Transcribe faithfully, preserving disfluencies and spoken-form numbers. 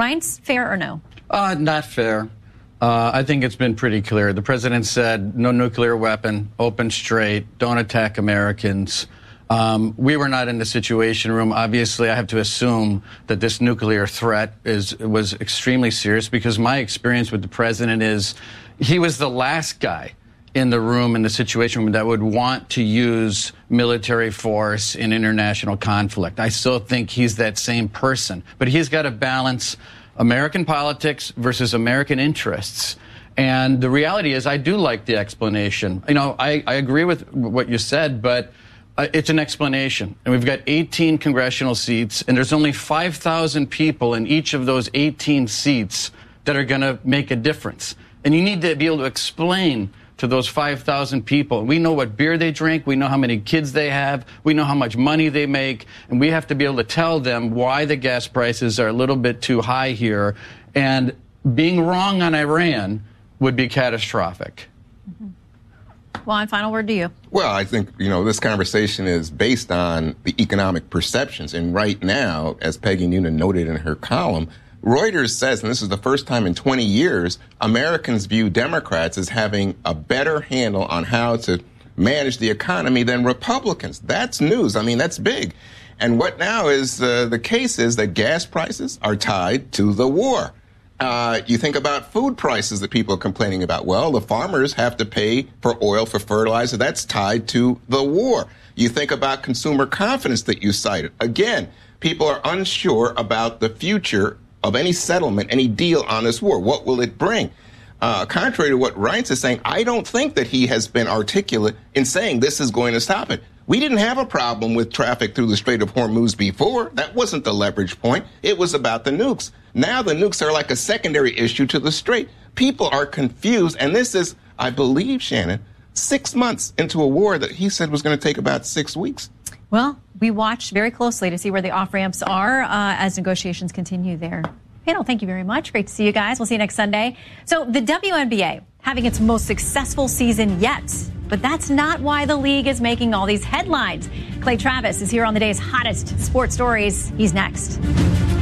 Reince, fair or no? Uh, not fair. Uh, I think it's been pretty clear. The president said no nuclear weapon, open straight, don't attack Americans. Um, we were not in the Situation Room. Obviously, I have to assume that this nuclear threat is was extremely serious because my experience with the president is he was the last guy in the room, in the Situation Room, that would want to use military force in international conflict. I still think he's that same person. But he's got to balance American politics versus American interests. And the reality is I do like the explanation. You know, I, I agree with what you said, but Uh, it's an explanation. And we've got eighteen congressional seats, and there's only five thousand people in each of those eighteen seats that are going to make a difference. And you need to be able to explain to those five thousand people. We know what beer they drink. We know how many kids they have. We know how much money they make. And we have to be able to tell them why the gas prices are a little bit too high here. And being wrong on Iran would be catastrophic. Mm-hmm. Juan, final word to you. Well, I think, you know, this conversation is based on the economic perceptions. And right now, as Peggy Noonan noted in her column, Reuters says, and this is the first time in twenty years, Americans view Democrats as having a better handle on how to manage the economy than Republicans. That's news. I mean, that's big. And what now is uh, the case is that gas prices are tied to the war. Uh, you think about food prices that people are complaining about. Well, the farmers have to pay for oil, for fertilizer. That's tied to the war. You think about consumer confidence that you cited. Again, people are unsure about the future of any settlement, any deal on this war. What will it bring? Uh, contrary to what Reince is saying, I don't think that he has been articulate in saying this is going to stop it. We didn't have a problem with traffic through the Strait of Hormuz before. That wasn't the leverage point. It was about the nukes. Now the nukes are like a secondary issue to the Strait. People are confused. And this is, I believe, Shannon, six months into a war that he said was going to take about six weeks. Well, we watch very closely to see where the off-ramps are uh, as negotiations continue there. Panel, thank you very much. Great to see you guys. We'll see you next Sunday. So the W N B A having its most successful season yet. But that's not why the league is making all these headlines. Clay Travis is here on the day's hottest sports stories. He's next.